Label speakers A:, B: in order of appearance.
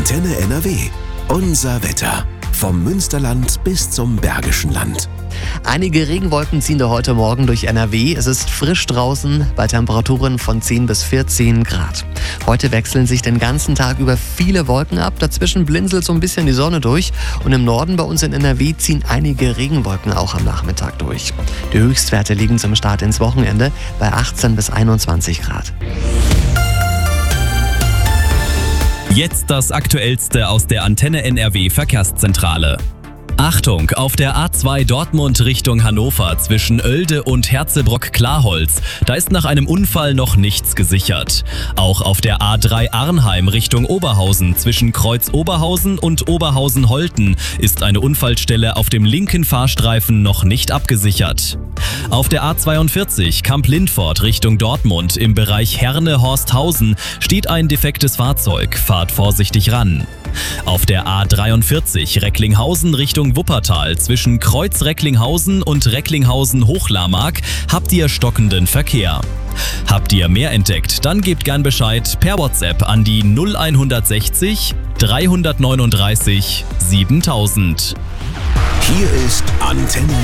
A: Antenne NRW. Unser Wetter. Vom Münsterland bis zum Bergischen Land.
B: Einige Regenwolken ziehen da heute Morgen durch NRW. Es ist frisch draußen bei Temperaturen von 10 bis 14 Grad. Heute wechseln sich den ganzen Tag über viele Wolken ab. Dazwischen blinzelt so ein bisschen die Sonne durch. Und im Norden bei uns in NRW ziehen einige Regenwolken auch am Nachmittag durch. Die Höchstwerte liegen zum Start ins Wochenende bei 18 bis 21 Grad.
C: Jetzt das Aktuellste aus der Antenne NRW Verkehrszentrale. Achtung, auf der A2 Dortmund Richtung Hannover zwischen Oelde und Herzebrock-Klarholz, da ist nach einem Unfall noch nichts gesichert. Auch auf der A3 Arnheim Richtung Oberhausen zwischen Kreuz Oberhausen und Oberhausen-Holten ist eine Unfallstelle auf dem linken Fahrstreifen noch nicht abgesichert. Auf der A42 Kamp-Lindfort Richtung Dortmund im Bereich Herne-Horsthausen steht ein defektes Fahrzeug, fahrt vorsichtig ran. Auf der A43 Recklinghausen Richtung Wuppertal zwischen Kreuz Recklinghausen und Recklinghausen-Hochlamark habt ihr stockenden Verkehr. Habt ihr mehr entdeckt, dann gebt gern Bescheid per WhatsApp an die 0160 339 7000.
A: Hier ist Antenne